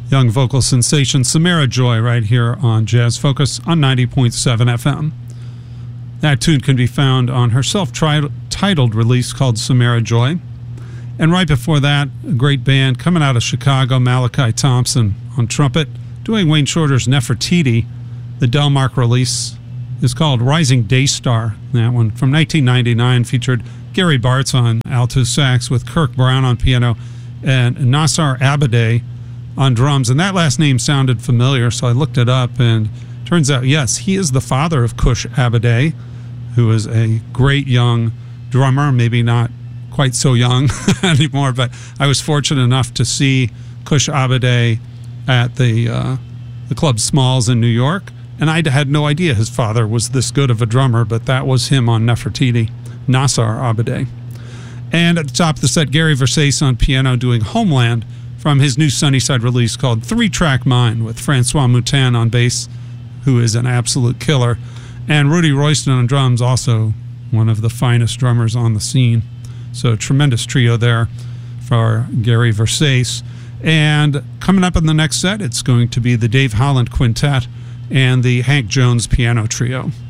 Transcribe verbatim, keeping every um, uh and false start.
young vocal sensation Samara Joy right here on Jazz Focus on ninety point seven F M. That tune can be found on her self-titled release called Samara Joy. And right before that, a great band coming out of Chicago, Malachi Thompson on trumpet, doing Wayne Shorter's Nefertiti. The Delmark release is called Rising Daystar. That one from nineteen ninety-nine featured Gary Bartz on alto sax with Kirk Brown on piano and Nassar Abadeh on drums. And that last name sounded familiar, so I looked it up, and turns out, yes, he is the father of Cush Abadeh, who is a great young drummer, maybe not quite so young anymore, but I was fortunate enough to see Cush Abadeh at the uh, the Club Smalls in New York, and I had no idea his father was this good of a drummer, but that was him on Nefertiti, Nassar Abadeh. And at the top of the set, Gary Versace on piano doing Homeland from his new Sunnyside release called Three Track Mind with Francois Moutin on bass, who is an absolute killer, and Rudy Royston on drums, also one of the finest drummers on the scene. So tremendous trio there for Gary Versace. And coming up in the next set, it's going to be the Dave Holland Quintet and the Hank Jones Piano Trio.